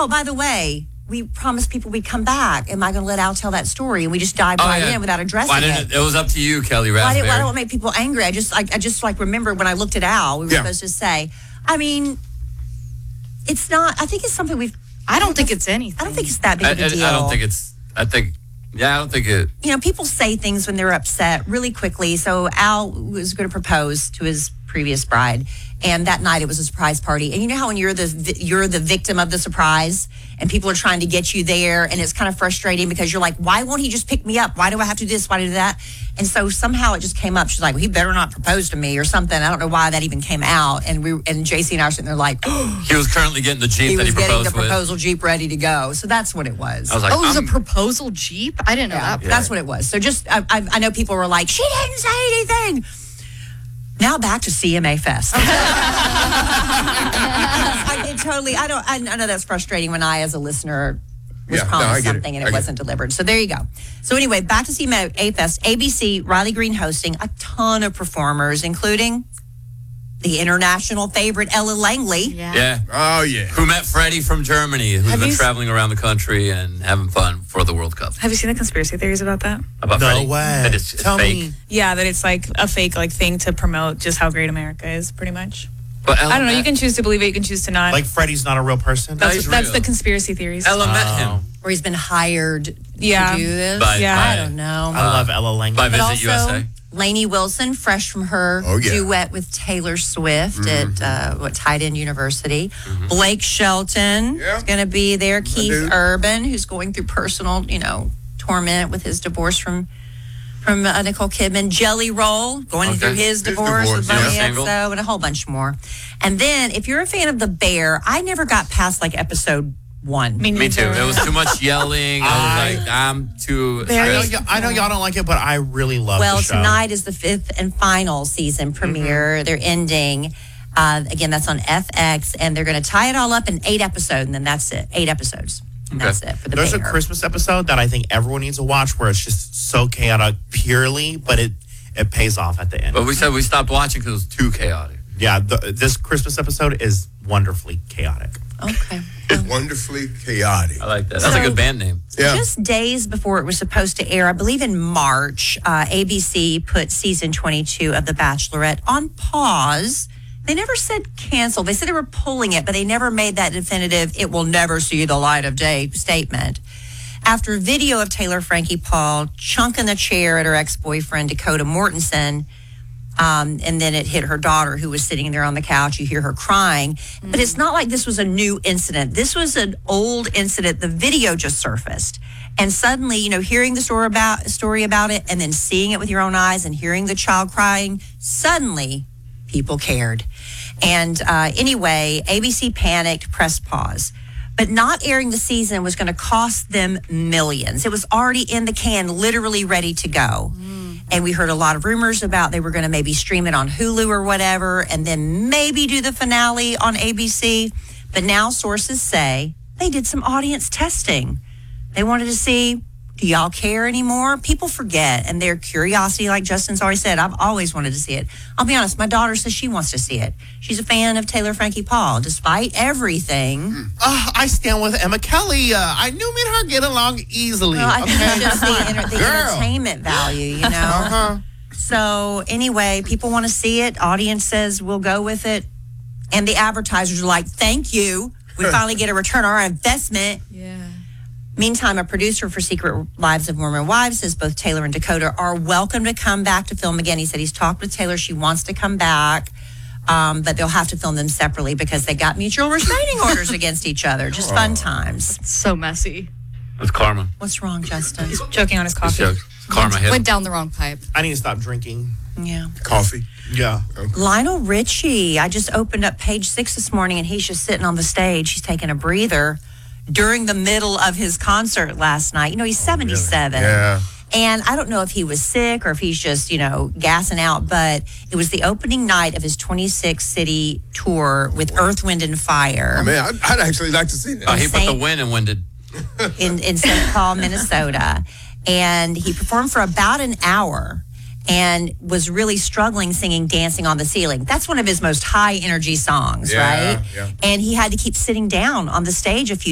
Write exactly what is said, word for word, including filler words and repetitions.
oh, by the way, we promised people we'd come back. Am I going to let Al tell that story? And we just dived oh, right yeah. in without addressing why didn't it. it. It was up to you, Kelly Raspberry. Why, did, why don't it make people angry? I just, I, I just like remember when I looked at Al, we were Yeah. supposed to say, I mean, it's not, I think it's something we've, I don't think it's anything. I don't think it's that big I, of a I, deal. I don't think it's, I think, yeah, I don't think it. You know, people say things when they're upset really quickly. So Al was going to propose to his previous bride, and that night it was a surprise party. And you know how when you're the you're the victim of the surprise, and people are trying to get you there, and it's kind of frustrating because you're like, why won't he just pick me up? Why do I have to do this? Why do I do that? And so somehow it just came up. She's like, well, he better not propose to me or something. I don't know why that even came out. And we and J C and I are sitting there like, He was currently getting the Jeep he that was he getting proposed the proposal with. Jeep ready to go. So that's what it was. I was like, oh, it was I'm, a proposal Jeep? I didn't know Yeah, that. that's what it was. So just, I, I, I know people were like, she didn't say anything. Now back to C M A Fest. I, it totally, I don't, I, I know that's frustrating when I, as a listener, was Yeah, no, I promised get it. something and I it get wasn't delivered. So there you go. So anyway, back to C M A Fest. A B C, Riley Green hosting, a ton of performers, including the international favorite Ella Langley. Yeah. yeah. Oh, yeah. Who met Freddie from Germany, who's Have been you- traveling around the country and having fun for the World Cup. Have you seen the conspiracy theories about that? About No Freddie? way. That it's, it's Tell fake. me. Yeah, that it's like a fake like thing to promote just how great America is, pretty much. But Ella I don't know. met- You can choose to believe it. You can choose to not. Like Freddie's not a real person? No, that's he's that's real. the conspiracy theories. Ella met Oh. him Where he's been hired Yeah. to do this. By- Yeah. I by- don't know. I love Ella Langley. by But Visit also, U S A. Lainey Wilson, fresh from her Oh, yeah. duet with Taylor Swift Mm-hmm. at uh, what Tight End University. Blake Shelton Yeah. is going to be there. Keith dude. Urban, who's going through personal, you know, torment with his divorce from from uh, Nicole Kidman. Jelly Roll, going Okay. through his His divorce, divorce, with Bonnie yeah. X O, and a whole bunch more. And then, if you're a fan of The Bear, I never got past like episode one. Me Me too. neither. It was too much yelling. I I- was like, I'm too I know, stressed. y- I know y'all don't like it, but I really love Well, the show. tonight is the fifth and final season premiere. They're ending. Uh, again, that's on F X, and they're going to tie it all up in eight episodes, and then that's it. Eight episodes. And Okay. that's it for the There's Bear. a Christmas episode that I think everyone needs to watch where it's just so chaotic purely, but it, it pays off at the end. But we said we stopped watching because it was too chaotic. Yeah, the, this Christmas episode is wonderfully chaotic. Okay. Wonderfully chaotic. I like that. That's a So- good band name. Yeah. Just days before it was supposed to air, I believe in March, uh, A B C put season twenty-two of The Bachelorette on pause. They never said cancel. They said they were pulling it, but they never made that definitive, it will never see the light of day statement. After video of Taylor Frankie Paul chunking the chair at her ex-boyfriend, Dakota Mortensen, um, and then it hit her daughter who was sitting there on the couch. You hear her crying. But it's not like this was a new incident. This was an old incident. The video just surfaced. And suddenly, you know, hearing the story about, story about it and then seeing it with your own eyes and hearing the child crying, suddenly people cared. And uh, anyway, A B C panicked, pressed pause. But not airing the season was going to cost them millions. It was already in the can, literally ready to go. Mm. And we heard a lot of rumors about they were going to maybe stream it on Hulu or whatever, and then maybe do the finale on A B C. But now sources say they did some audience testing. They wanted to see, do y'all care anymore? People forget, and their curiosity, like Justin's already said, I've always wanted to see it. I'll be honest, my daughter says she wants to see it. She's a fan of Taylor Frankie Paul, despite everything. Uh, I stand with Emma Kelly. Uh, I knew me and her get along easily. Well, I think okay? it's just the, enter- the Girl. entertainment value, you know? Uh-huh. So anyway, people want to see it. Audience says we'll go with it. And the advertisers are like, thank you. We finally get a return on our investment. Yeah. Meantime, a producer for Secret Lives of Mormon Wives says both Taylor and Dakota are welcome to come back to film again. He said he's talked with Taylor. She wants to come back, um, but they'll have to film them separately because they got mutual restraining orders against each other. Just fun times. So messy. It's karma. What's wrong, Justin? Choking on his It's coffee. jokes. Karma hit. Went down the wrong pipe. I need to stop drinking. Yeah. Coffee. Yeah. Lionel Richie. I just opened up page six this morning and he's just sitting on the stage. He's taking a breather during the middle of his concert last night. You know, he's seventy-seven. Yeah. And I don't know if he was sick or if he's just, you know, gassing out, but it was the opening night of his twenty-six city tour with Earth, Wind, and Fire Man, I'd, I'd actually like to see that. Uh, he put the Saint- win and winded. in, in Saint Paul, Minnesota. And he performed for about an hour and was really struggling singing Dancing on the Ceiling. That's one of his most high energy songs, Yeah, right? yeah. And he had to keep sitting down on the stage a few